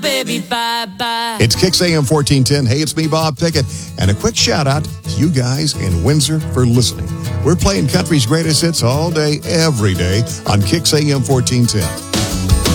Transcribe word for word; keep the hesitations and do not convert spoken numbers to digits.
Baby, bye-bye. It's Kix A M fourteen ten. Hey, it's me, Bob Pickett. And a quick shout out to you guys in Windsor for listening. We're playing country's greatest hits all day, every day on Kix A M fourteen ten.